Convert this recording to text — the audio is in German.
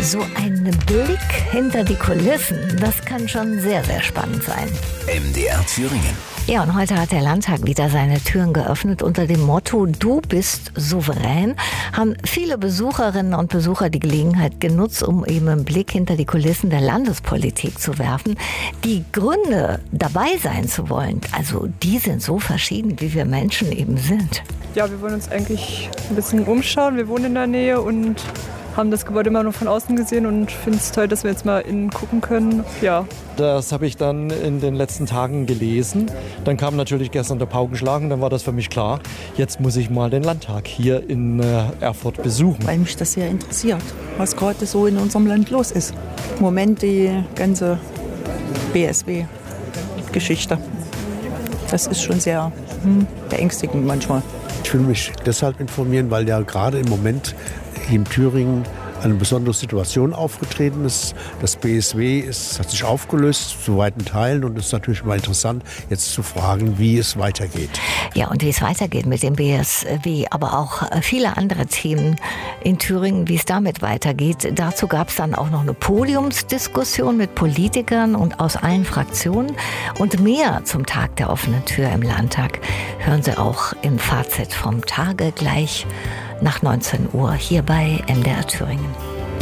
So ein Blick hinter die Kulissen, das kann schon sehr, sehr spannend sein. MDR Thüringen. Ja, und heute hat der Landtag wieder seine Türen geöffnet unter dem Motto "Du bist souverän". Haben viele Besucherinnen und Besucher die Gelegenheit genutzt, um eben einen Blick hinter die Kulissen der Landespolitik zu werfen. Die Gründe, dabei sein zu wollen, also die sind so verschieden, wie wir Menschen eben sind. Ja, wir wollen uns eigentlich ein bisschen umschauen. Wir wohnen in der Nähe und haben das Gebäude immer nur von außen gesehen und finden es toll, dass wir jetzt mal innen gucken können. Ja. Das habe ich dann in den letzten Tagen gelesen. Dann kam natürlich gestern der Paukenschlag und dann war das für mich klar, jetzt muss ich mal den Landtag hier in Erfurt besuchen. Weil mich das sehr interessiert, was gerade so in unserem Land los ist. Im Moment die ganze BSW-Geschichte. Das ist schon sehr beängstigend manchmal. Ich will mich deshalb informieren, weil ja gerade im Moment in Thüringen eine besondere Situation aufgetreten ist. Das BSW hat sich aufgelöst zu weiten Teilen und es ist natürlich mal interessant, jetzt zu fragen, wie es weitergeht. Ja, und wie es weitergeht mit dem BSW, aber auch viele andere Themen in Thüringen, wie es damit weitergeht. Dazu gab es dann auch noch eine Podiumsdiskussion mit Politikern und aus allen Fraktionen. Und mehr zum Tag der offenen Tür im Landtag hören Sie auch im Fazit vom Tage gleich nach 19 Uhr hier bei MDR Thüringen.